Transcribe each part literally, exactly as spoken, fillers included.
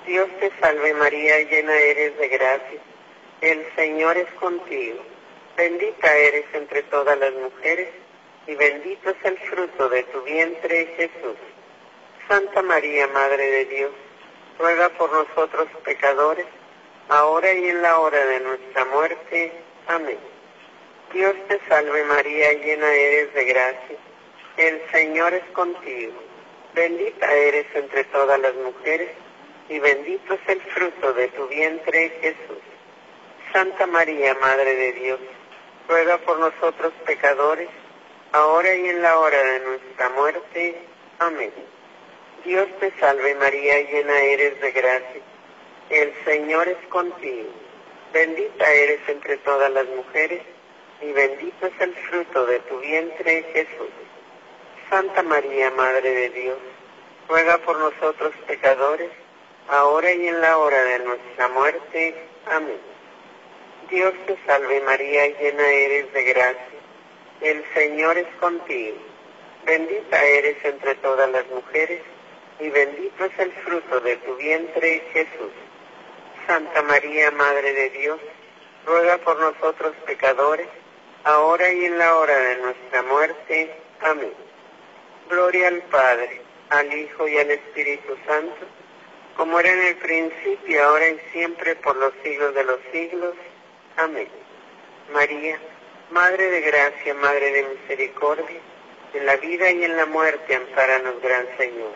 Dios te salve María, llena eres de gracia. El Señor es contigo. Bendita eres entre todas las mujeres, y bendito es el fruto de tu vientre, Jesús. Santa María, Madre de Dios, ruega por nosotros pecadores, ahora y en la hora de nuestra muerte. Amén. Dios te salve María, llena eres de gracia. El Señor es contigo. Bendita eres entre todas las mujeres, y bendito es el fruto de tu vientre, Jesús. Santa María, Madre de Dios, ruega por nosotros pecadores, ahora y en la hora de nuestra muerte. Amén. Dios te salve María, llena eres de gracia. El Señor es contigo. Bendita eres entre todas las mujeres, y bendito es el fruto de tu vientre, Jesús. Santa María, Madre de Dios, ruega por nosotros pecadores, ahora y en la hora de nuestra muerte. Amén. Dios te salve María, llena eres de gracia. El Señor es contigo. Bendita eres entre todas las mujeres, y bendito es el fruto de tu vientre, Jesús. Santa María, Madre de Dios, ruega por nosotros pecadores, ahora y en la hora de nuestra muerte. Amén. Gloria al Padre, al Hijo y al Espíritu Santo, como era en el principio, ahora y siempre, por los siglos de los siglos. Amén. María, Madre de gracia, Madre de misericordia, en la vida y en la muerte, ampáranos, Gran Señor.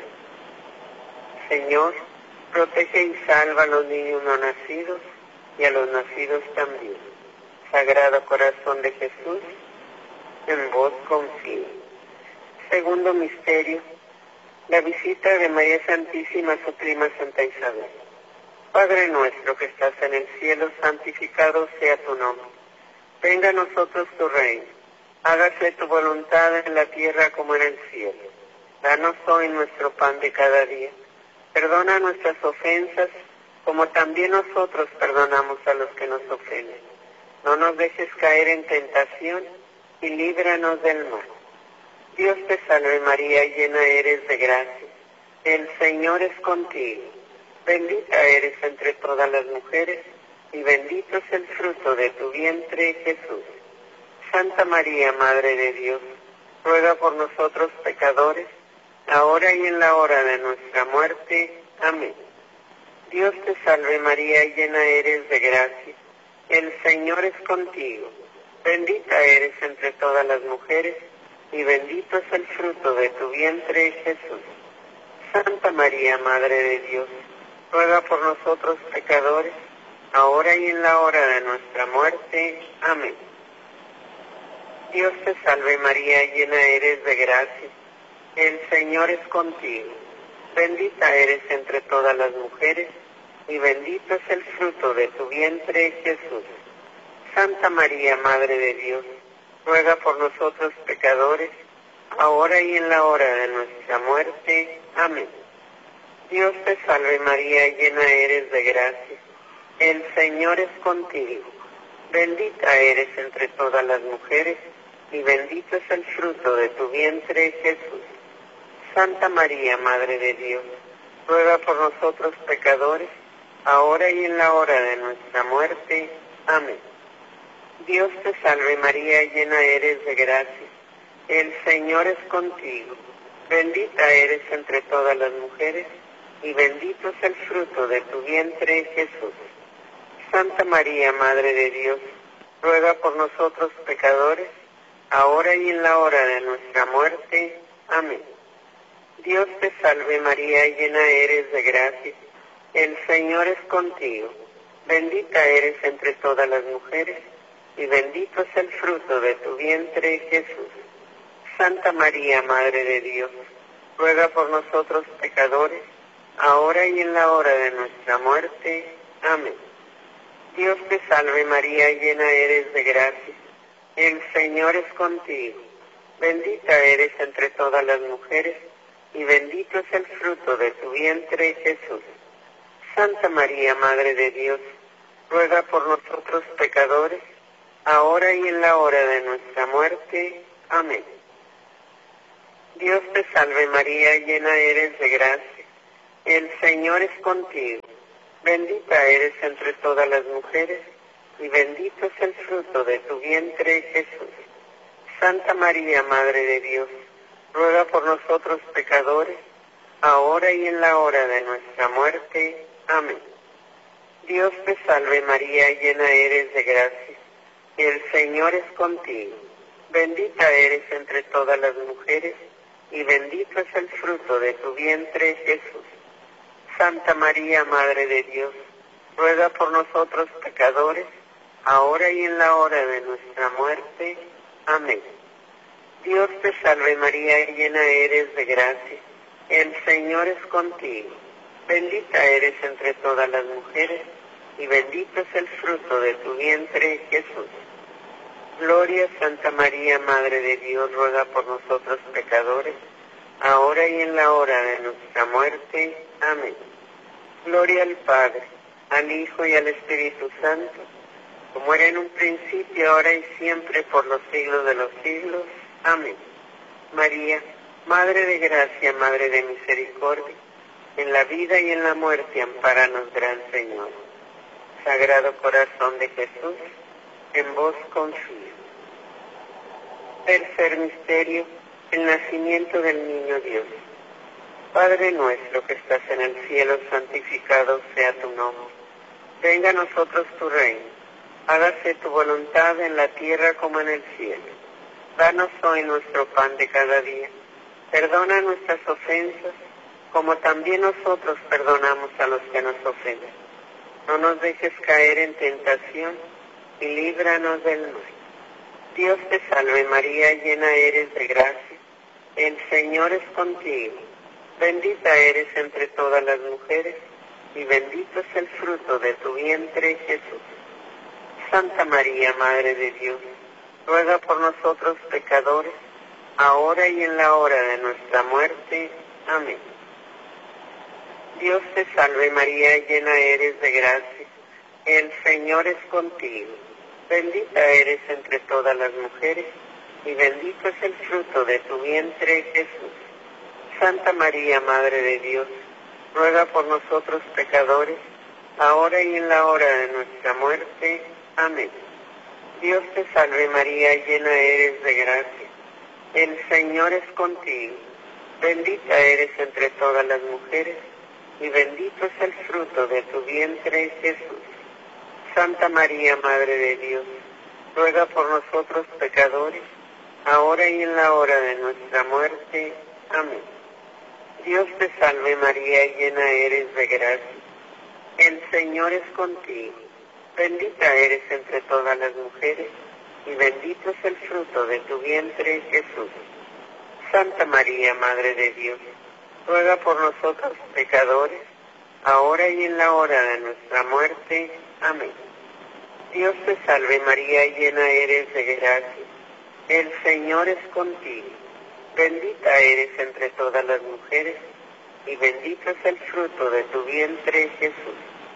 Señor, protege y salva a los niños no nacidos, y a los nacidos también. Sagrado Corazón de Jesús, en vos confío. Segundo misterio, la visita de María Santísima a su prima Santa Isabel. Padre nuestro que estás en el cielo, santificado sea tu nombre. Venga a nosotros tu reino. Hágase tu voluntad en la tierra como en el cielo. Danos hoy nuestro pan de cada día. Perdona nuestras ofensas, como también nosotros perdonamos a los que nos ofenden. No nos dejes caer en tentación, y líbranos del mal. Dios te salve María, llena eres de gracia. El Señor es contigo. Bendita eres entre todas las mujeres, y bendito es el fruto de tu vientre, Jesús. Santa María, Madre de Dios, ruega por nosotros pecadores, ahora y en la hora de nuestra muerte. Amén. Dios te salve María, llena eres de gracia. El Señor es contigo. Bendita eres entre todas las mujeres, y bendito es el fruto de tu vientre, Jesús. Santa María, Madre de Dios, ruega por nosotros pecadores, ahora y en la hora de nuestra muerte. Amén. Dios te salve María, llena eres de gracia. El Señor es contigo. Bendita eres entre todas las mujeres, y bendito es el fruto de tu vientre, Jesús. Santa María, Madre de Dios, ruega por nosotros pecadores, ahora y en la hora de nuestra muerte. Amén. Dios te salve María, llena eres de gracia. El Señor es contigo. Bendita eres entre todas las mujeres, y bendito es el fruto de tu vientre, Jesús. Santa María, Madre de Dios, ruega por nosotros pecadores, ahora y en la hora de nuestra muerte. Amén. Dios te salve María, llena eres de gracia. El Señor es contigo. Bendita eres entre todas las mujeres, y bendito es el fruto de tu vientre, Jesús. Santa María, Madre de Dios, ruega por nosotros pecadores, ahora y en la hora de nuestra muerte. Amén. Dios te salve María, llena eres de gracia. El Señor es contigo. Bendita eres entre todas las mujeres, y bendito es el fruto de tu vientre, Jesús. Santa María, Madre de Dios, ruega por nosotros pecadores, ahora y en la hora de nuestra muerte. Amén. Dios te salve María, llena eres de gracia. El Señor es contigo. Bendita eres entre todas las mujeres, y bendito es el fruto de tu vientre, Jesús. Santa María, Madre de Dios, ruega por nosotros pecadores, ahora y en la hora de nuestra muerte. Amén. Dios te salve María, llena eres de gracia. El Señor es contigo. Bendita eres entre todas las mujeres, y bendito es el fruto de tu vientre, Jesús. Santa María, Madre de Dios, ruega por nosotros pecadores, ahora y en la hora de nuestra muerte. Amén. Dios te salve María, llena eres de gracia, el Señor es contigo. Bendita eres entre todas las mujeres, y bendito es el fruto de tu vientre, Jesús. Santa María, Madre de Dios, ruega por nosotros pecadores, ahora y en la hora de nuestra muerte. Amén. Dios te salve María, llena eres de gracia, el Señor es contigo. Bendita eres entre todas las mujeres, y bendito es el fruto de tu vientre, Jesús. Gloria a Santa María, Madre de Dios, ruega por nosotros pecadores, ahora y en la hora de nuestra muerte. Amén. Gloria al Padre, al Hijo y al Espíritu Santo, como era en un principio, ahora y siempre, por los siglos de los siglos. Amén. María, Madre de gracia, Madre de misericordia, en la vida y en la muerte, ampáranos, Gran Señor. Sagrado Corazón de Jesús, en vos confío. Tercer misterio, el nacimiento del niño Dios. Padre nuestro que estás en el cielo, santificado sea tu nombre. Venga a nosotros tu reino. Hágase tu voluntad en la tierra como en el cielo. Danos hoy nuestro pan de cada día. Perdona nuestras ofensas, como también nosotros perdonamos a los que nos ofenden. No nos dejes caer en tentación, y líbranos del mal. Dios te salve María, llena eres de gracia, el Señor es contigo. Bendita eres entre todas las mujeres, y bendito es el fruto de tu vientre, Jesús. Santa María, Madre de Dios, ruega por nosotros pecadores, ahora y en la hora de nuestra muerte. Amén. Dios te salve María, llena eres de gracia, el Señor es contigo. Bendita eres entre todas las mujeres, y bendito es el fruto de tu vientre, Jesús. Santa María, Madre de Dios, ruega por nosotros pecadores, ahora y en la hora de nuestra muerte. Amén. Dios te salve María, llena eres de gracia, el Señor es contigo. Bendita eres entre todas las mujeres, y bendito es el fruto de tu vientre, Jesús. Santa María, Madre de Dios, ruega por nosotros pecadores, ahora y en la hora de nuestra muerte. Amén. Dios te salve María, llena eres de gracia, el Señor es contigo. Bendita eres entre todas las mujeres, y bendito es el fruto de tu vientre, Jesús. Santa María, Madre de Dios, ruega por nosotros pecadores, ahora y en la hora de nuestra muerte. Amén. Dios te salve María, llena eres de gracia, el Señor es contigo. Bendita eres entre todas las mujeres, y bendito es el fruto de tu vientre, Jesús.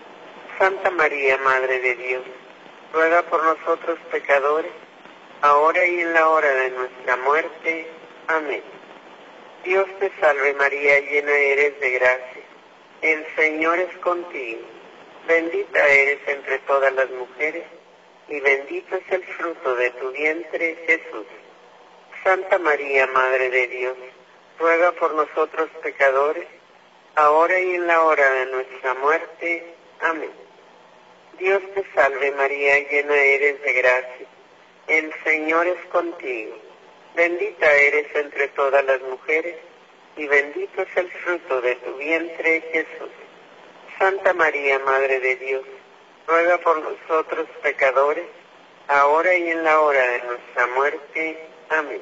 Santa María, Madre de Dios, ruega por nosotros pecadores, ahora y en la hora de nuestra muerte. Amén. Dios te salve María, llena eres de gracia, el Señor es contigo. Bendita eres entre todas las mujeres, y bendito es el fruto de tu vientre, Jesús. Santa María, Madre de Dios, ruega por nosotros pecadores, ahora y en la hora de nuestra muerte. Amén. Dios te salve María, llena eres de gracia, el Señor es contigo. Bendita eres entre todas las mujeres, y bendito es el fruto de tu vientre, Jesús. Santa María, Madre de Dios, ruega por nosotros pecadores, ahora y en la hora de nuestra muerte. Amén.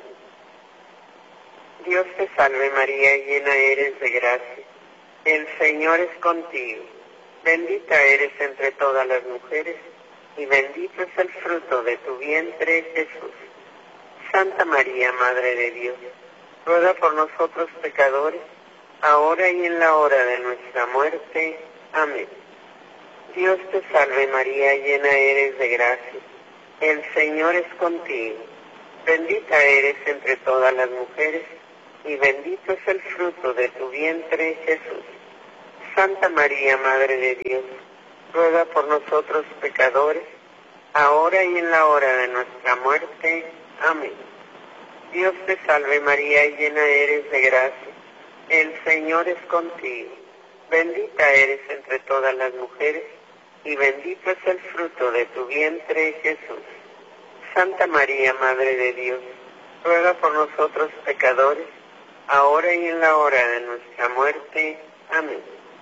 Dios te salve María, llena eres de gracia, el Señor es contigo. Bendita eres entre todas las mujeres, y bendito es el fruto de tu vientre, Jesús. Santa María, Madre de Dios, ruega por nosotros pecadores, ahora y en la hora de nuestra muerte. Amén. Dios te salve María, llena eres de gracia, el Señor es contigo. Bendita eres entre todas las mujeres, y bendito es el fruto de tu vientre, Jesús. Santa María, Madre de Dios, ruega por nosotros pecadores, ahora y en la hora de nuestra muerte. Amén. Dios te salve María, llena eres de gracia, el Señor es contigo. Bendita eres entre todas las mujeres, y bendito es el fruto de tu vientre, Jesús. Santa María, Madre de Dios, ruega por nosotros pecadores, ahora y en la hora de nuestra muerte. Amén.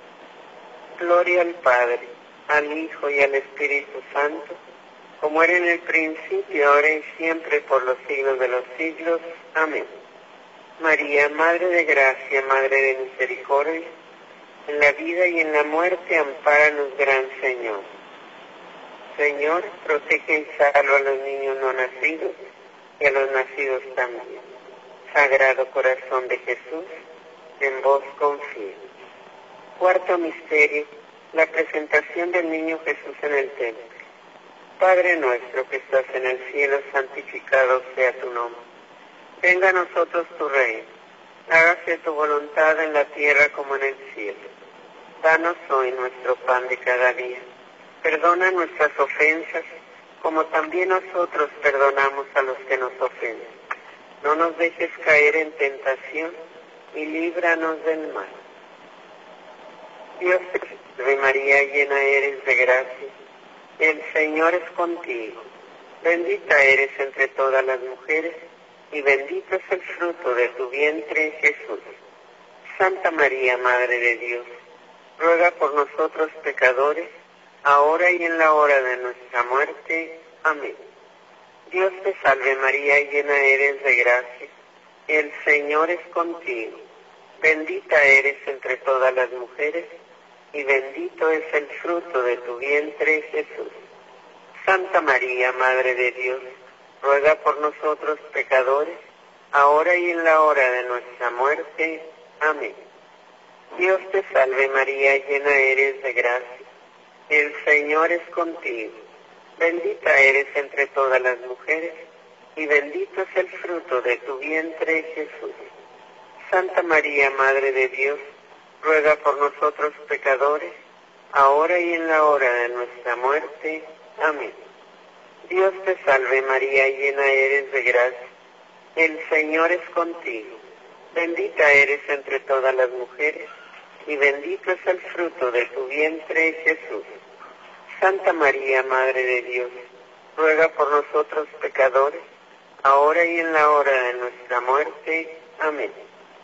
Gloria al Padre, al Hijo y al Espíritu Santo, como era en el principio, ahora y siempre, por los siglos de los siglos. Amén. María, Madre de Gracia, Madre de Misericordia, en la vida y en la muerte, ampáranos, Gran Señor. Señor, protege y salva a los niños no nacidos y a los nacidos también. Sagrado Corazón de Jesús, en vos confío. Cuarto misterio, la presentación del niño Jesús en el templo. Padre nuestro que estás en el cielo, santificado sea tu nombre. Venga a nosotros tu reino. Hágase tu voluntad en la tierra como en el cielo. Danos hoy nuestro pan de cada día. Perdona nuestras ofensas, como también nosotros perdonamos a los que nos ofenden. No nos dejes caer en tentación, y líbranos del mal. Dios te salve María, llena eres de gracia, el Señor es contigo. Bendita eres entre todas las mujeres, y bendito es el fruto de tu vientre, Jesús. Santa María, Madre de Dios, ruega por nosotros pecadores, ahora y en la hora de nuestra muerte. Amén. Dios te salve María, llena eres de gracia, el Señor es contigo. Bendita eres entre todas las mujeres, y bendito es el fruto de tu vientre, Jesús. Santa María, Madre de Dios, ruega por nosotros pecadores, ahora y en la hora de nuestra muerte. Amén. Dios te salve María, llena eres de gracia, el Señor es contigo. Bendita eres entre todas las mujeres, y bendito es el fruto de tu vientre, Jesús. Santa María, Madre de Dios, ruega por nosotros pecadores, ahora y en la hora de nuestra muerte. Amén. Dios te salve María, llena eres de gracia, el Señor es contigo. Bendita eres entre todas las mujeres, y bendito es el fruto de tu vientre, Jesús. Santa María, Madre de Dios, ruega por nosotros pecadores, ahora y en la hora de nuestra muerte. Amén.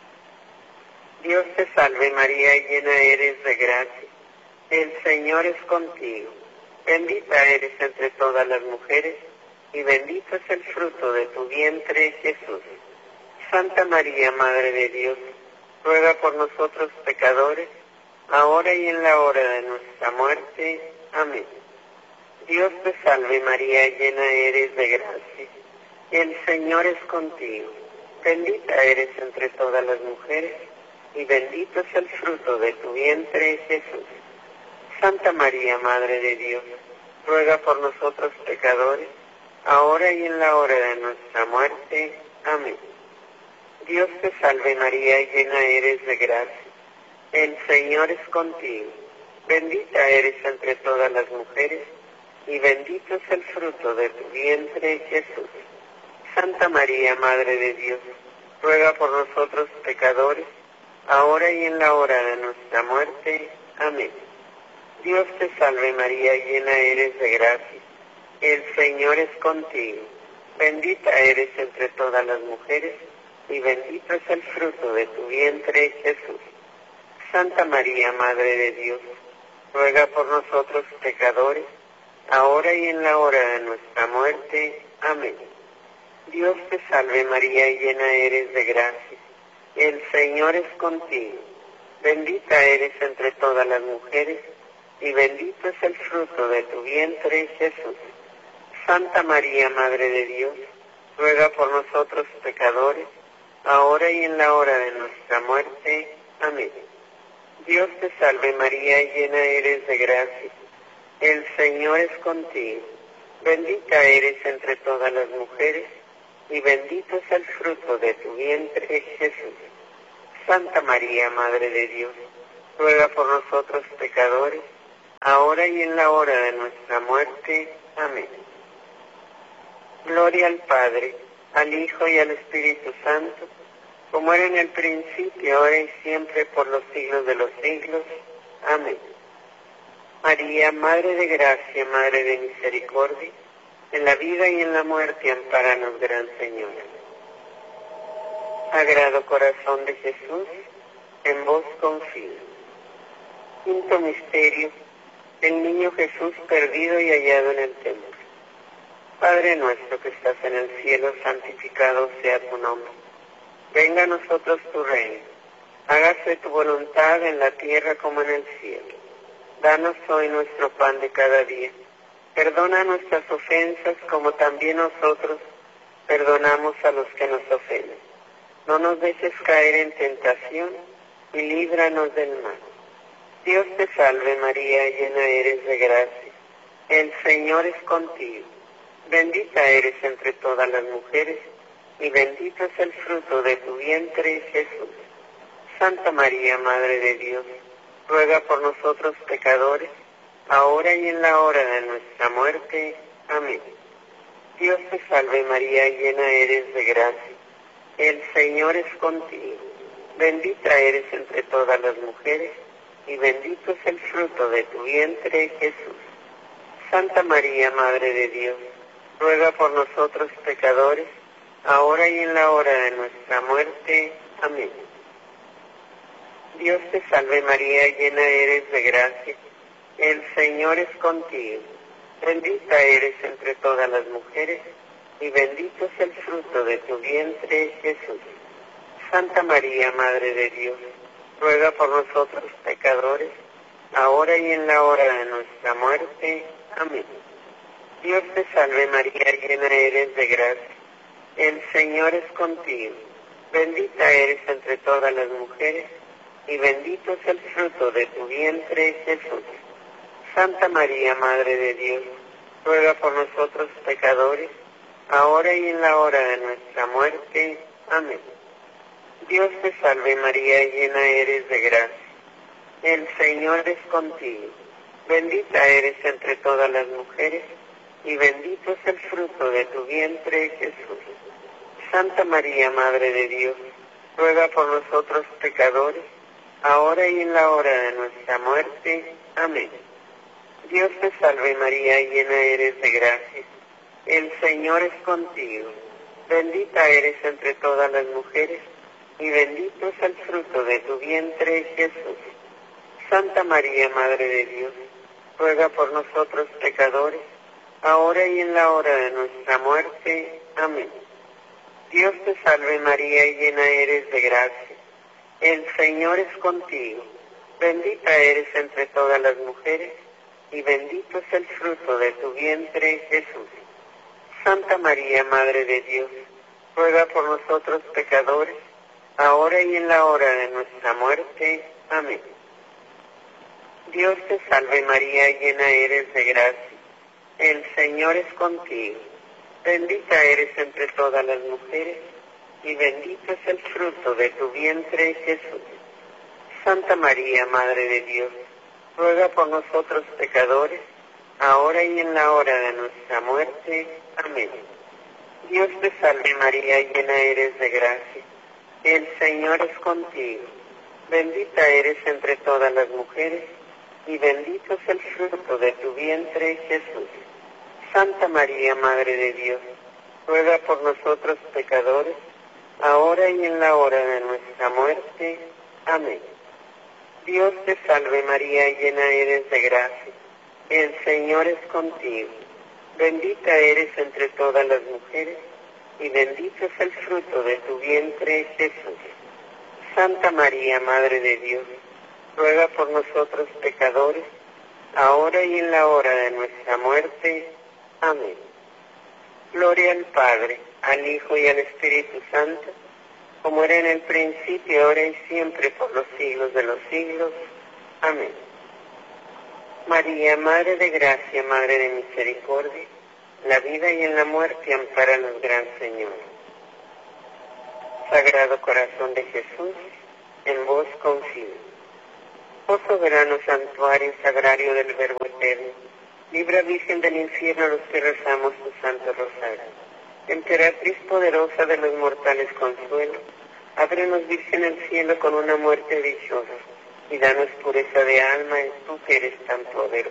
Dios te salve María, llena eres de gracia, el Señor es contigo. Bendita eres entre todas las mujeres, y bendito es el fruto de tu vientre, Jesús. Santa María, Madre de Dios, ruega por nosotros pecadores, ahora y en la hora de nuestra muerte. Amén. Dios te salve María, llena eres de gracia, el Señor es contigo. Bendita eres entre todas las mujeres, y bendito es el fruto de tu vientre, Jesús. Santa María, Madre de Dios, ruega por nosotros pecadores, ahora y en la hora de nuestra muerte. Amén. Dios te salve María, llena eres de gracia, el Señor es contigo. Bendita eres entre todas las mujeres, y bendito es el fruto de tu vientre, Jesús. Santa María, Madre de Dios, ruega por nosotros pecadores, ahora y en la hora de nuestra muerte. Amén. Dios te salve María, llena eres de gracia, el Señor es contigo. Bendita eres entre todas las mujeres, y bendito es el fruto de tu vientre, Jesús. Santa María, Madre de Dios, ruega por nosotros pecadores, ahora y en la hora de nuestra muerte. Amén. Dios te salve María, llena eres de gracia, el Señor es contigo. Bendita eres entre todas las mujeres, y bendito es el fruto de tu vientre, Jesús. Santa María, Madre de Dios, ruega por nosotros pecadores, ahora y en la hora de nuestra muerte. Amén. Dios te salve María, llena eres de gracia, el Señor es contigo. Bendita eres entre todas las mujeres, y bendito es el fruto de tu vientre, Jesús. Santa María, Madre de Dios, ruega por nosotros pecadores, ahora y en la hora de nuestra muerte. Amén. Gloria al Padre, al Hijo y al Espíritu Santo, como era en el principio, ahora y siempre, por los siglos de los siglos. Amén. María, Madre de Gracia, Madre de Misericordia, en la vida y en la muerte, ampáranos, Gran Señora. Sagrado Corazón de Jesús, en vos confío. Quinto misterio, el niño Jesús perdido y hallado en el templo. Padre nuestro que estás en el cielo, santificado sea tu nombre. Venga a nosotros tu reino. Hágase tu voluntad en la tierra como en el cielo. Danos hoy nuestro pan de cada día. Perdona nuestras ofensas como también nosotros perdonamos a los que nos ofenden. No nos dejes caer en tentación y líbranos del mal. Dios te salve María, llena eres de gracia. El Señor es contigo. Bendita eres entre todas las mujeres y bendito es el fruto de tu vientre, Jesús. Santa María, Madre de Dios, ruega por nosotros pecadores, ahora y en la hora de nuestra muerte. Amén. Dios te salve María, llena eres de gracia. El Señor es contigo. Bendita eres entre todas las mujeres y bendito es el fruto de tu vientre, Jesús. Santa María, Madre de Dios, ruega por nosotros pecadores, ahora y en la hora de nuestra muerte. Amén. Dios te salve María, llena eres de gracia. El Señor es contigo. Bendita eres entre todas las mujeres y bendito es el fruto de tu vientre, Jesús. Santa María, Madre de Dios, ruega por nosotros pecadores, ahora y en la hora de nuestra muerte. Amén. Dios te salve María, llena eres de gracia. El Señor es contigo. Bendita eres entre todas las mujeres y bendito es el fruto de tu vientre, Jesús. Santa María, Madre de Dios, ruega por nosotros pecadores, ahora y en la hora de nuestra muerte. Amén. Dios te salve María, llena eres de gracia. El Señor es contigo. Bendita eres entre todas las mujeres y bendito es el fruto de tu vientre, Jesús. Santa María, Madre de Dios, ruega por nosotros pecadores, ahora y en la hora de nuestra muerte. Amén. Dios te salve María, llena eres de gracia. El Señor es contigo. Bendita eres entre todas las mujeres y bendito es el fruto de tu vientre, Jesús. Santa María, Madre de Dios, ruega por nosotros pecadores, ahora y en la hora de nuestra muerte. Amén. Dios te salve María, llena eres de gracia. El Señor es contigo. Bendita eres entre todas las mujeres y bendito es el fruto de tu vientre, Jesús. Santa María, Madre de Dios, ruega por nosotros pecadores, ahora y en la hora de nuestra muerte. Amén. Dios te salve María, llena eres de gracia. El Señor es contigo. Bendita eres entre todas las mujeres y bendito es el fruto de tu vientre, Jesús. Santa María, Madre de Dios, ruega por nosotros pecadores, ahora y en la hora de nuestra muerte. Amén. Dios te salve María, llena eres de gracia. El Señor es contigo. Bendita eres entre todas las mujeres y bendito es el fruto de tu vientre, Jesús. Santa María, Madre de Dios, ruega por nosotros pecadores, ahora y en la hora de nuestra muerte. Amén. Dios te salve María, llena eres de gracia. El Señor es contigo. Bendita eres entre todas las mujeres y bendito es el fruto de tu vientre, Jesús. Santa María, Madre de Dios, ruega por nosotros pecadores, ahora y en la hora de nuestra muerte. Amén. Gloria al Padre, al Hijo y al Espíritu Santo, como era en el principio, ahora y siempre, por los siglos de los siglos. Amén. María, Madre de Gracia, Madre de Misericordia, la vida y en la muerte, ampáranos, Gran Señor. Sagrado Corazón de Jesús, en vos confío. Oh soberano santuario sagrario del Verbo eterno, libra Virgen del infierno a los que rezamos tu santo rosario. Emperatriz poderosa de los mortales consuelo, ábrenos Virgen el cielo con una muerte dichosa, y danos pureza de alma en tú que eres tan poderosa.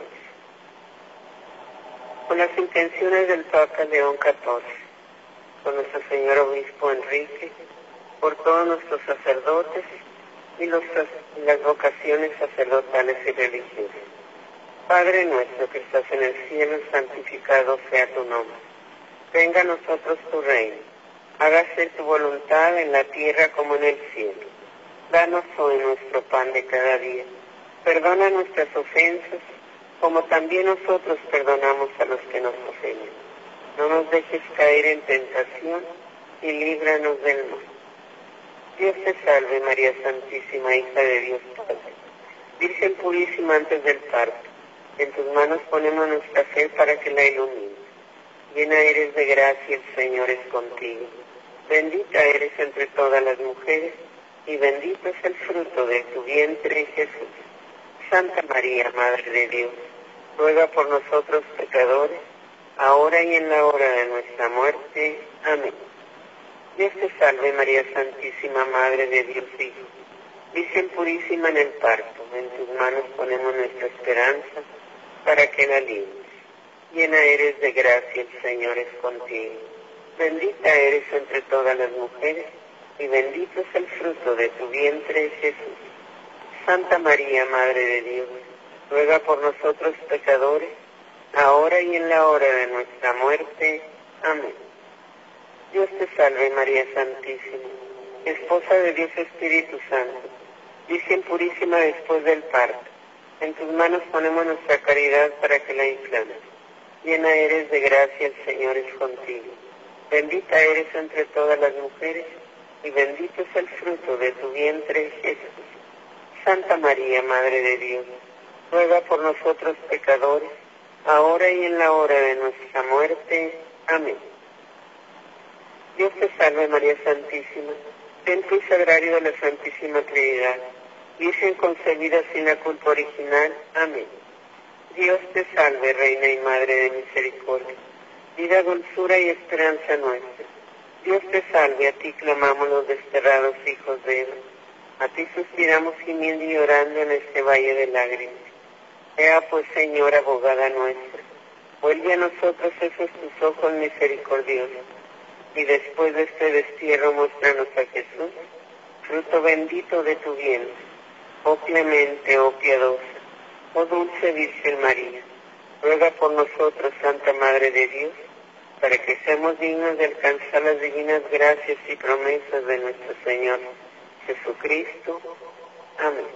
Con las intenciones del Papa León catorce, con nuestro Señor Obispo Enrique, por todos nuestros sacerdotes y los, las vocaciones sacerdotales y religiosas. Padre nuestro que estás en el cielo, santificado sea tu nombre. Venga a nosotros tu reino. Hágase tu voluntad en la tierra como en el cielo. Danos hoy nuestro pan de cada día. Perdona nuestras ofensas, como también nosotros perdonamos a los que nos ofenden. No nos dejes caer en tentación y líbranos del mal. Dios te salve, María Santísima, hija de Dios Padre, Virgen purísima antes del parto. En tus manos ponemos nuestra fe para que la ilumines. Llena eres de gracia, el Señor es contigo. Bendita eres entre todas las mujeres, y bendito es el fruto de tu vientre, Jesús. Santa María, Madre de Dios, ruega por nosotros pecadores, ahora y en la hora de nuestra muerte. Amén. Dios te salve, María Santísima, Madre de Dios Hijo, Virgen purísima en el parto. En tus manos ponemos nuestra esperanza, para que la libres. Llena eres de gracia, el Señor es contigo. Bendita eres entre todas las mujeres, y bendito es el fruto de tu vientre, Jesús. Santa María, Madre de Dios, ruega por nosotros pecadores, ahora y en la hora de nuestra muerte. Amén. Dios te salve, María Santísima, Esposa de Dios Espíritu Santo, Virgen purísima después del parto. En tus manos ponemos nuestra caridad para que la inflames. Llena eres de gracia, el Señor es contigo. Bendita eres entre todas las mujeres, y bendito es el fruto de tu vientre, Jesús. Santa María, Madre de Dios, ruega por nosotros pecadores, ahora y en la hora de nuestra muerte. Amén. Dios te salve, María Santísima, templo y sagrario de la Santísima Trinidad, Virgen concebida sin la culpa original. Amén. Dios te salve, Reina y Madre de misericordia, vida, dulzura y esperanza nuestra. Dios te salve, a ti clamamos los desterrados hijos de Eva, a ti suspiramos gimiendo y llorando en este valle de lágrimas. Ea pues, Señora, abogada nuestra, vuelve a nosotros esos tus ojos misericordiosos, y después de este destierro muéstranos a Jesús, fruto bendito de tu vientre. Oh clemente, oh piadosa, oh dulce Virgen María, ruega por nosotros, Santa Madre de Dios, para que seamos dignos de alcanzar las divinas gracias y promesas de nuestro Señor Jesucristo. Amén.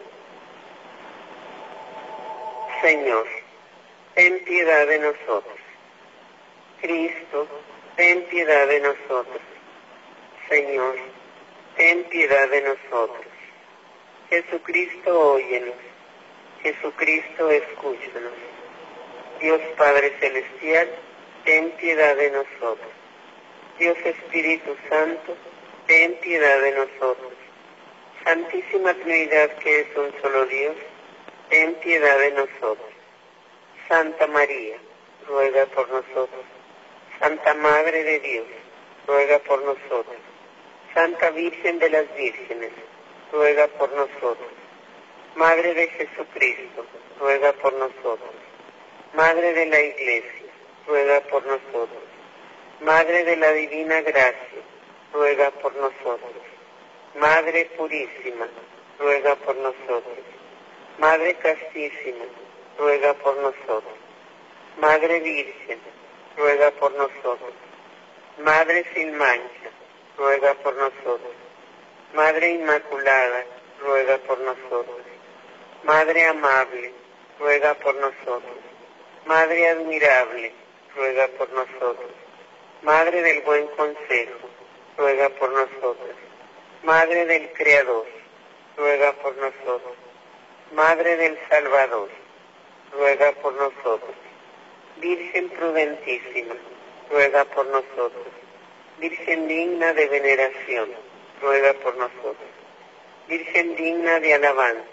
Señor, ten piedad de nosotros. Cristo, ten piedad de nosotros. Señor, ten piedad de nosotros. Jesucristo, óyenos. Jesucristo, escúchanos. Dios Padre Celestial, ten piedad de nosotros. Dios Espíritu Santo, ten piedad de nosotros. Santísima Trinidad, que es un solo Dios, ten piedad de nosotros. Santa María, ruega por nosotros. Santa Madre de Dios, ruega por nosotros. Santa Virgen de las Vírgenes, ruega por nosotros. Madre de Jesucristo, ruega por nosotros. Madre de la Iglesia, ruega por nosotros. Madre de la Divina Gracia, ruega por nosotros. Madre purísima, ruega por nosotros. Madre castísima, ruega por nosotros. Madre Virgen, ruega por nosotros. Madre sin mancha, ruega por nosotros. Madre Inmaculada, ruega por nosotros. Madre amable, ruega por nosotros. Madre admirable, ruega por nosotros. Madre del buen consejo, ruega por nosotros. Madre del Creador, ruega por nosotros. Madre del Salvador, ruega por nosotros. Virgen prudentísima, ruega por nosotros. Virgen digna de veneración, ruega por nosotros. Virgen digna de alabanza,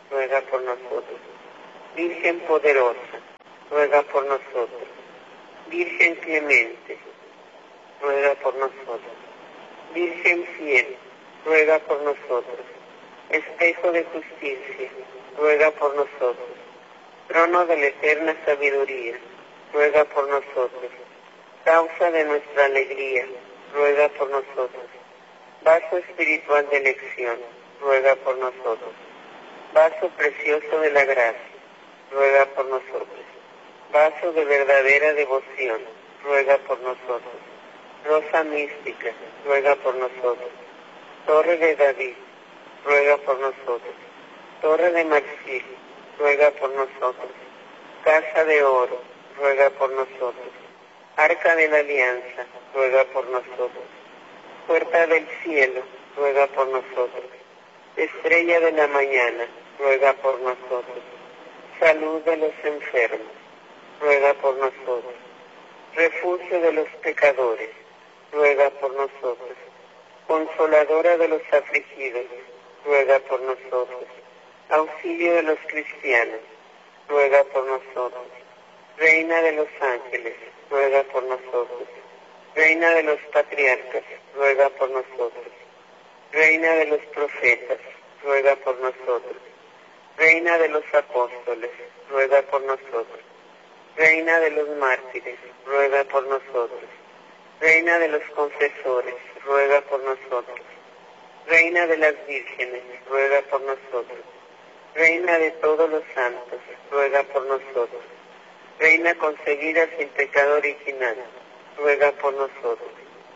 ruega por nosotros. Virgen poderosa, ruega por nosotros. Virgen clemente, ruega por nosotros. Virgen fiel, ruega por nosotros. Espejo de justicia, ruega por nosotros. Trono de la eterna sabiduría, ruega por nosotros. Causa de nuestra alegría, ruega por nosotros. Vaso espiritual de elección, ruega por nosotros. Vaso precioso de la gracia, ruega por nosotros. Vaso de verdadera devoción, ruega por nosotros. Rosa mística, ruega por nosotros. Torre de David, ruega por nosotros. Torre de marfil, ruega por nosotros. Casa de oro, ruega por nosotros. Arca de la alianza, ruega por nosotros. Puerta del cielo, ruega por nosotros. Estrella de la mañana, ruega por nosotros. Salud de los enfermos, ruega por nosotros. Refugio de los pecadores, ruega por nosotros. Consoladora de los afligidos, ruega por nosotros. Auxilio de los cristianos, ruega por nosotros. Reina de los ángeles, ruega por nosotros. Reina de los patriarcas, ruega por nosotros. Reina de los profetas, ruega por nosotros. Reina de los apóstoles, ruega por nosotros. Reina de los mártires, ruega por nosotros. Reina de los confesores, ruega por nosotros. Reina de las vírgenes, ruega por nosotros. Reina de todos los santos, ruega por nosotros. Reina concebida sin pecado original, ruega por nosotros.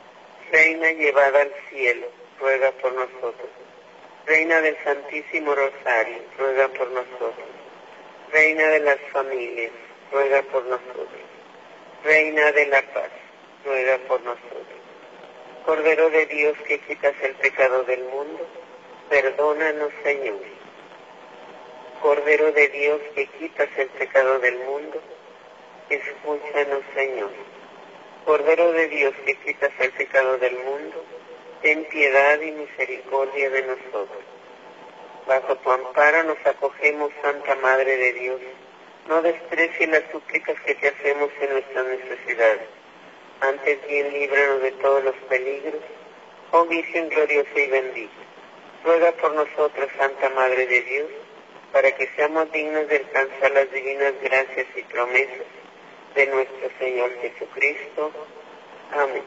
Reina llevada al cielo, ruega por nosotros. Reina del Santísimo Rosario, ruega por nosotros. Reina de las familias, ruega por nosotros. Reina de la paz, ruega por nosotros. Cordero de Dios que quitas el pecado del mundo, perdónanos, Señor. Cordero de Dios que quitas el pecado del mundo, escúchanos, Señor. Cordero de Dios que quitas el pecado del mundo, ten piedad y misericordia de nosotros. Bajo tu amparo nos acogemos, Santa Madre de Dios. No desprecies las súplicas que te hacemos en nuestras necesidades. Antes bien, líbranos de todos los peligros, oh Virgen gloriosa y bendita. Ruega por nosotros, Santa Madre de Dios, para que seamos dignos de alcanzar las divinas gracias y promesas de nuestro Señor Jesucristo. Amén.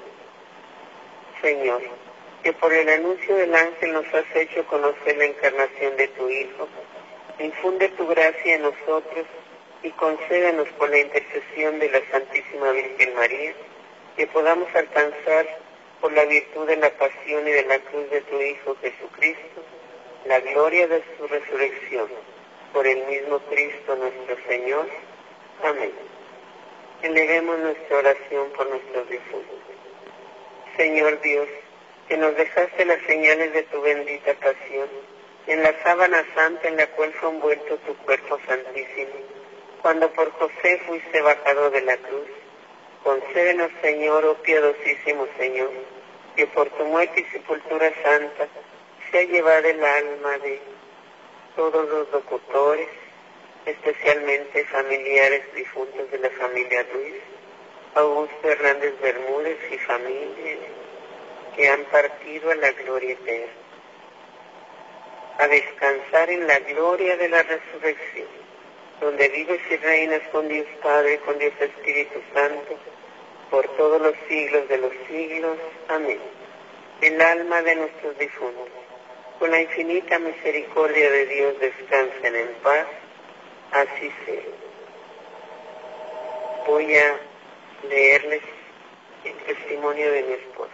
Señor, que por el anuncio del ángel nos has hecho conocer la encarnación de tu Hijo, infunde tu gracia en nosotros y concédanos por la intercesión de la Santísima Virgen María, que podamos alcanzar por la virtud de la pasión y de la cruz de tu Hijo Jesucristo, la gloria de su resurrección, por el mismo Cristo nuestro Señor. Amén. Elevemos nuestra oración por nuestros difuntos. Señor Dios, que nos dejaste las señales de tu bendita pasión, en la sábana santa en la cual fue envuelto tu cuerpo santísimo, cuando por José fuiste bajado de la cruz, concédenos, Señor, oh piadosísimo Señor, que por tu muerte y sepultura santa sea llevada el alma de todos los locutores, especialmente familiares difuntos de la familia Ruiz, Augusto Hernández Bermúdez y familia, que han partido a la gloria eterna, a descansar en la gloria de la resurrección, donde vives y reinas con Dios Padre, con Dios Espíritu Santo, por todos los siglos de los siglos. Amén. El alma de nuestros difuntos, con la infinita misericordia de Dios, descansen en paz. Así sea. Voy a leerles el testimonio de mi esposa.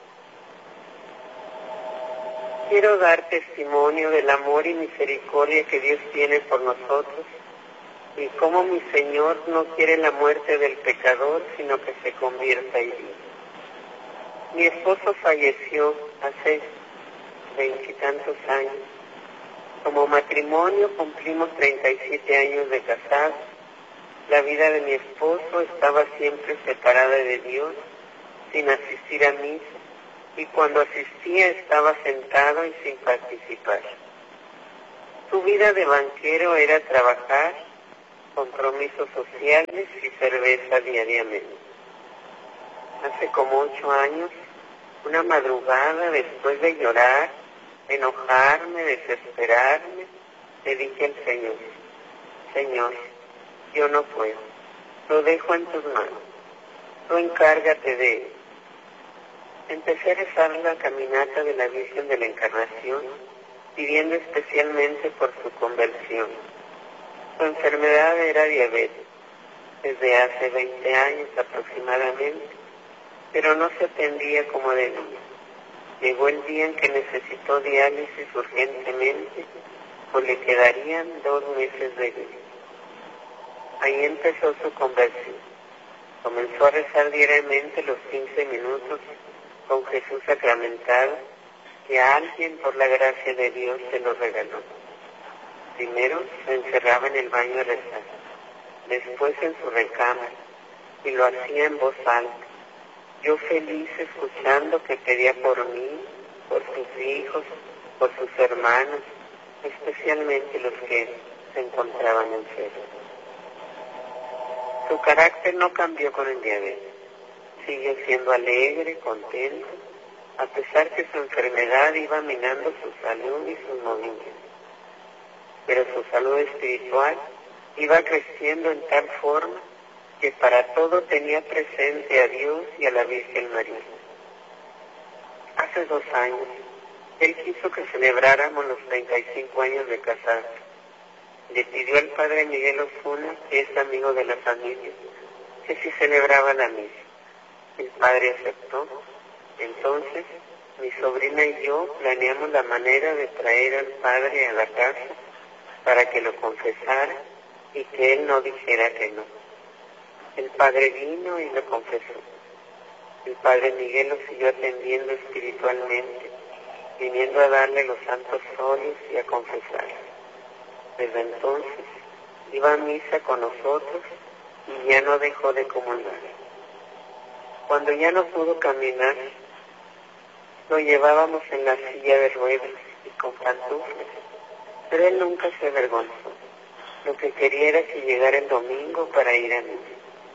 Quiero dar testimonio del amor y misericordia que Dios tiene por nosotros y cómo mi Señor no quiere la muerte del pecador, sino que se convierta y viva. Mi esposo falleció hace veintitantos años. Como matrimonio cumplimos treinta y siete años de casados. La vida de mi esposo estaba siempre separada de Dios, sin asistir a misa, y cuando asistía estaba sentado y sin participar. Su vida de banquero era trabajar, compromisos sociales y cerveza diariamente. Hace como ocho años, una madrugada, después de llorar, enojarme, desesperarme, le dije al Señor: Señor, yo no puedo, lo dejo en tus manos, tú encárgate de él. Empecé a rezar la caminata de la Virgen de la Encarnación, pidiendo especialmente por su conversión. Su enfermedad era diabetes, desde hace veinte años aproximadamente, pero no se atendía como debía. Llegó el día en que necesitó diálisis urgentemente, pues le quedarían dos meses de vida. Ahí empezó su conversión. Comenzó a rezar diariamente los quince minutos con Jesús sacramentado, que a alguien por la gracia de Dios se lo regaló. Primero se encerraba en el baño a rezar, después en su recámara, y lo hacía en voz alta. Yo feliz escuchando que pedía por mí, por sus hijos, por sus hermanos, especialmente los que se encontraban enfermos. Su carácter no cambió con el diabetes. Siguió siendo alegre, contento, a pesar que su enfermedad iba minando su salud y sus movimientos. Pero su salud espiritual iba creciendo en tal forma que para todo tenía presente a Dios y a la Virgen María. Hace dos años, él quiso que celebráramos los treinta y cinco años de casados. Le pidió al padre Miguel Osuna, que es amigo de la familia, que si celebraba la misa. El padre aceptó. Entonces, mi sobrina y yo planeamos la manera de traer al padre a la casa para que lo confesara y que él no dijera que no. El padre vino y lo confesó. El padre Miguel lo siguió atendiendo espiritualmente, viniendo a darle los santos óleos y a confesar. Desde entonces iba a misa con nosotros y ya no dejó de comulgar. Cuando ya no pudo caminar, lo llevábamos en la silla de ruedas y con pantuflas, pero él nunca se avergonzó. Lo que quería era que llegara el domingo para ir a misa.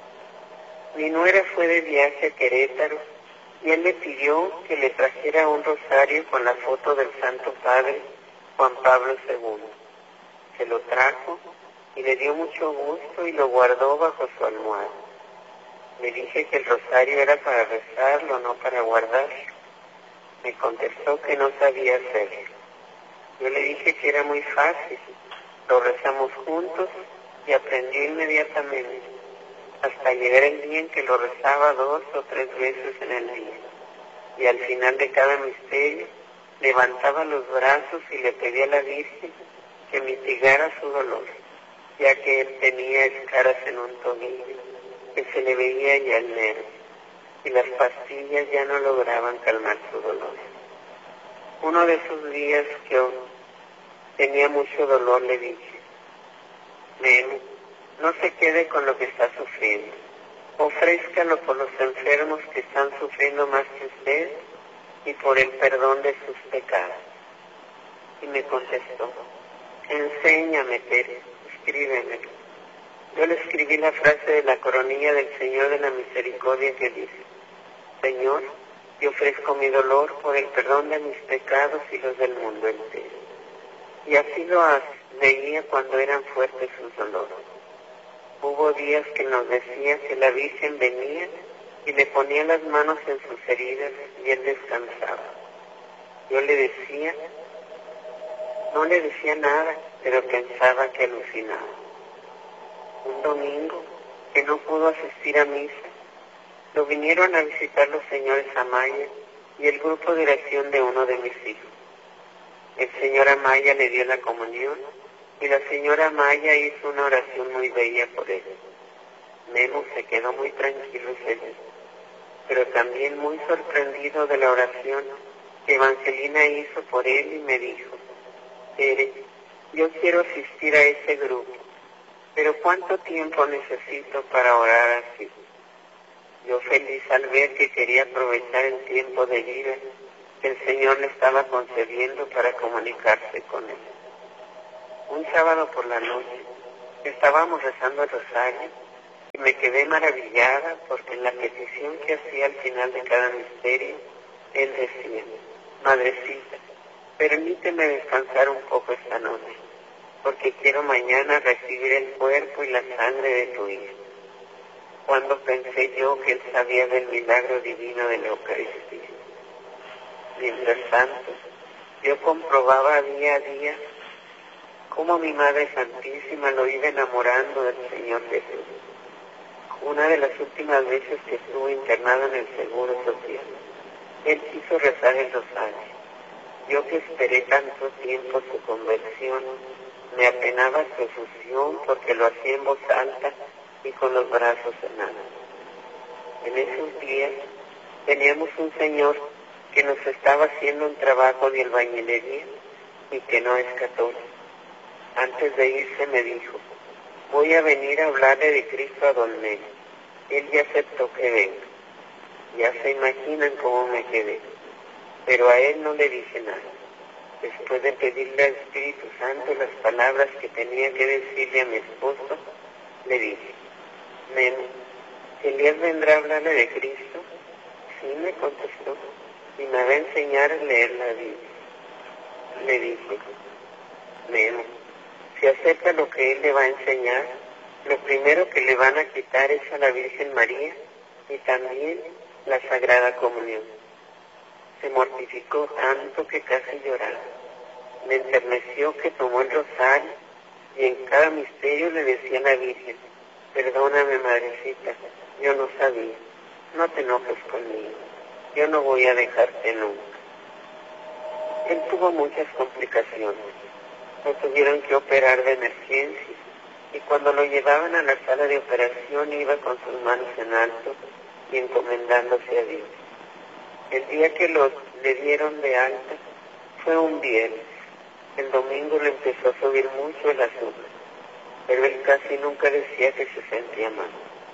Mi nuera fue de viaje a Querétaro y él le pidió que le trajera un rosario con la foto del Santo Padre Juan Pablo segundo. Se lo trajo y le dio mucho gusto y lo guardó bajo su almohada. Le dije que el rosario era para rezarlo, no para guardarlo. Me contestó que no sabía hacerlo. Yo le dije que era muy fácil. Lo rezamos juntos y aprendió inmediatamente, hasta llegar el día en que lo rezaba dos o tres veces en el día. Y al final de cada misterio, levantaba los brazos y le pedía a la Virgen que mitigara su dolor, ya que él tenía escaras en un tobillo, que se le veía ya el nervio, y las pastillas ya no lograban calmar su dolor. Uno de esos días que yo tenía mucho dolor, le dije: Nene, no se quede con lo que está sufriendo, ofrézcalo por los enfermos que están sufriendo más que usted y por el perdón de sus pecados. Y me contestó: enséñame, Tere, escríbeme. Yo le escribí la frase de la coronilla del Señor de la Misericordia que dice: Señor, yo ofrezco mi dolor por el perdón de mis pecados y los del mundo entero. Y así lo leía cuando eran fuertes sus dolores. Hubo días que nos decía que la Virgen venía y le ponía las manos en sus heridas y él descansaba. Yo le decía, no le decía nada, pero pensaba que alucinaba. Un domingo, que no pudo asistir a misa, lo vinieron a visitar los señores Amaya y el grupo de oración de uno de mis hijos. El señor Amaya le dio la comunión y la señora Amaya hizo una oración muy bella por él. Memo se quedó muy tranquilo y feliz, pero también muy sorprendido de la oración que Evangelina hizo por él y me dijo: Tere, yo quiero asistir a ese grupo, pero ¿cuánto tiempo necesito para orar así? Yo feliz al ver que quería aprovechar el tiempo de vida que el Señor le estaba concediendo para comunicarse con él. Un sábado por la noche estábamos rezando el rosario y me quedé maravillada porque en la petición que hacía al final de cada misterio, él decía: Madrecita, permíteme descansar un poco esta noche, porque quiero mañana recibir el cuerpo y la sangre de tu Hijo. Cuando pensé yo que él sabía del milagro divino de la Eucaristía. Mientras tanto, yo comprobaba día a día cómo mi Madre Santísima lo iba enamorando del Señor Jesús. Una de las últimas veces que estuvo internado en el Seguro Social, él quiso rezar el rosario. Yo que esperé tanto tiempo su conversión, me apenaba su efusión porque lo hacía en voz alta y con los brazos en alto. En esos días teníamos un señor que nos estaba haciendo un trabajo de albañilería y que no es católico. Antes de irse me dijo: voy a venir a hablarle de Cristo a don Nelly. Él ya aceptó que venga. Ya se imaginan cómo me quedé. Pero a él no le dije nada. Después de pedirle al Espíritu Santo las palabras que tenía que decirle a mi esposo, le dije: Neno, ¿Elías vendrá a hablarle de Cristo? Sí, me contestó, y me va a enseñar a leer la Biblia. Le dije: Neno, si acepta lo que él le va a enseñar, lo primero que le van a quitar es a la Virgen María y también la Sagrada Comunión. Se mortificó tanto que casi lloraba. Me enterneció que tomó el rosario y en cada misterio le decía a la Virgen: perdóname, madrecita, yo no sabía, no te enojes conmigo, yo no voy a dejarte nunca. Él tuvo muchas complicaciones, lo tuvieron que operar de emergencia y cuando lo llevaban a la sala de operación iba con sus manos en alto y encomendándose a Dios. El día que lo, le dieron de alta fue un viernes. El domingo le empezó a subir mucho el azúcar, pero él casi nunca decía que se sentía mal.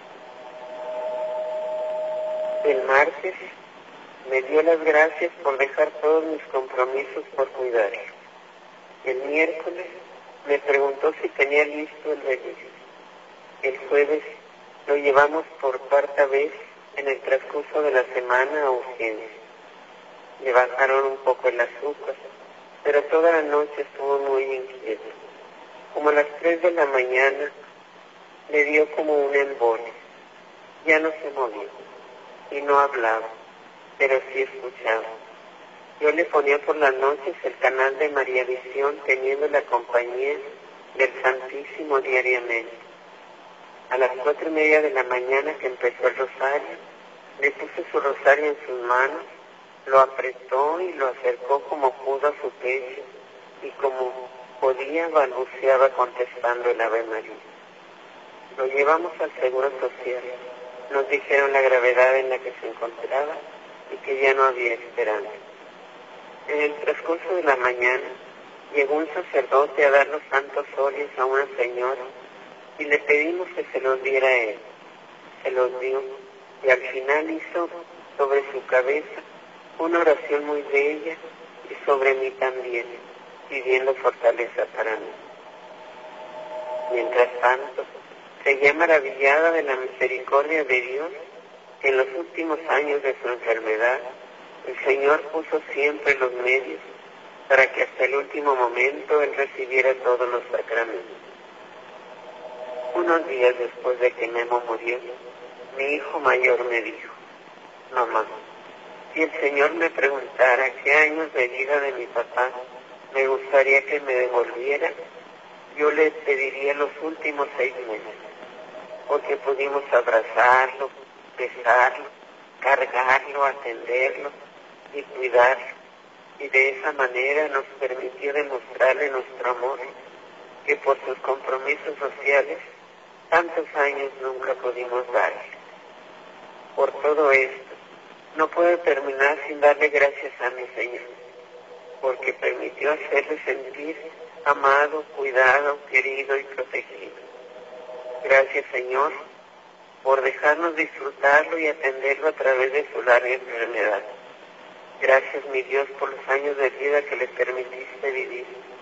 El martes me dio las gracias por dejar todos mis compromisos por cuidarlo. El miércoles me preguntó si tenía listo el registro. El jueves lo llevamos por cuarta vez en el transcurso de la semana a urgencias. Le bajaron un poco el azúcar, pero toda la noche estuvo muy inquieto. Como a las tres de la mañana le dio como un embole. Ya no se movió y no hablaba, pero sí escuchaba. Yo le ponía por las noches el canal de María Visión, teniendo la compañía del Santísimo diariamente. A las cuatro y media de la mañana que empezó el rosario, le puse su rosario en sus manos, lo apretó y lo acercó como pudo a su pecho, y como podía balbuceaba contestando el Ave María. Lo llevamos al Seguro Social. Nos dijeron la gravedad en la que se encontraba y que ya no había esperanza. En el transcurso de la mañana llegó un sacerdote a dar los santos óleos a una señora y le pedimos que se los diera a él. Se los dio y al final hizo sobre su cabeza una oración muy bella y sobre mí también, pidiendo fortaleza para mí. Mientras tanto, seguía maravillada de la misericordia de Dios, que en los últimos años de su enfermedad, el Señor puso siempre los medios para que hasta el último momento Él recibiera todos los sacramentos. Unos días después de que Memo murió, mi hijo mayor me dijo: mamá, si el Señor me preguntara qué años de vida de mi papá me gustaría que me devolviera, yo le pediría los últimos seis meses, porque pudimos abrazarlo, besarlo, cargarlo, atenderlo y cuidarlo, y de esa manera nos permitió demostrarle nuestro amor, que por sus compromisos sociales tantos años nunca pudimos darle. Por todo esto, no puedo terminar sin darle gracias a mi Señor, porque permitió hacerle sentir amado, cuidado, querido y protegido. Gracias, Señor, por dejarnos disfrutarlo y atenderlo a través de su larga enfermedad. Gracias, mi Dios, por los años de vida que le permitiste vivir.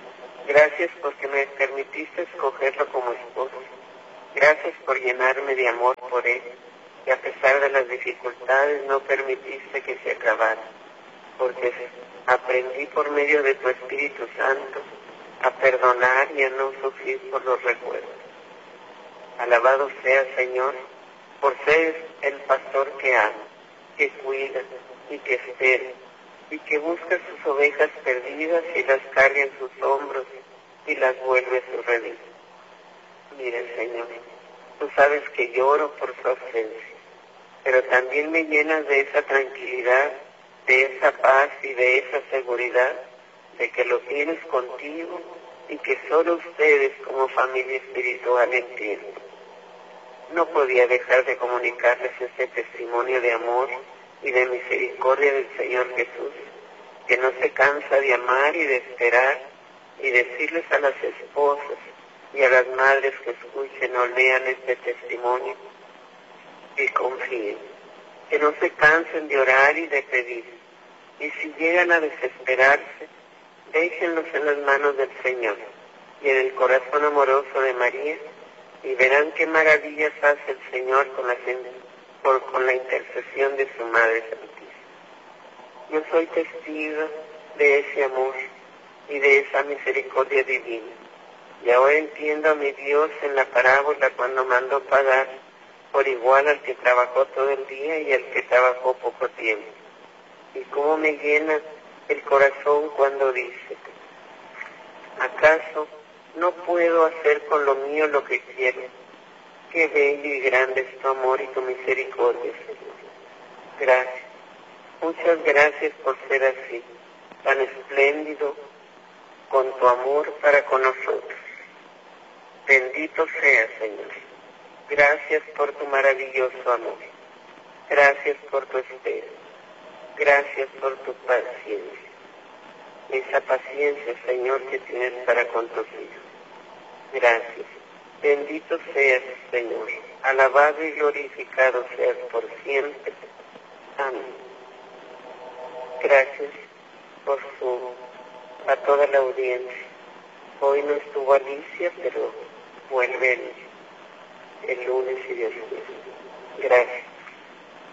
Gracias porque me permitiste escogerlo como esposo. Gracias por llenarme de amor por él, y a pesar de las dificultades no permitiste que se acabara, porque aprendí por medio de tu Espíritu Santo a perdonar y a no sufrir por los recuerdos. Alabado sea, Señor, por ser el pastor que ama, que cuida y que espera, y que busca sus ovejas perdidas y las carga en sus hombros y las vuelve a su redil. Mire, Señor, tú sabes que lloro por su ausencia, pero también me llenas de esa tranquilidad, de esa paz y de esa seguridad de que lo tienes contigo y que solo ustedes como familia espiritual entienden. No podía dejar de comunicarles este testimonio de amor y de misericordia del Señor Jesús, que no se cansa de amar y de esperar, y decirles a las esposas y a las madres que escuchen o lean este testimonio, que confíen, que no se cansen de orar y de pedir, y si llegan a desesperarse, déjenlos en las manos del Señor y en el corazón amoroso de María, y verán qué maravillas hace el Señor con la, por, con la intercesión de su Madre Santísima. Yo soy testigo de ese amor y de esa misericordia divina, y ahora entiendo a mi Dios en la parábola cuando mandó pagar por igual al que trabajó todo el día y al que trabajó poco tiempo. Y cómo me llena el corazón cuando dice: ¿acaso no puedo hacer con lo mío lo que quiero? Qué bello y grande es tu amor y tu misericordia, Señor. Gracias. Muchas gracias por ser así, tan espléndido con tu amor para con nosotros. Bendito seas, Señor. Gracias por tu maravilloso amor. Gracias por tu espera. Gracias por tu paciencia. Esa paciencia, Señor, que tienes para con tus hijos. Gracias. Bendito seas, Señor. Alabado y glorificado seas por siempre. Amén. Gracias por su, a toda la audiencia. Hoy no estuvo Alicia, pero vuelve el, el lunes y Dios quiere. Gracias.